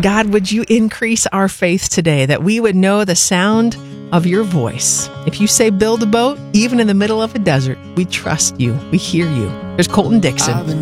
God, would you increase our faith today that we would know the sound of your voice? If you say build a boat, even in the middle of a desert, we trust you. We hear you. There's Colton Dixon.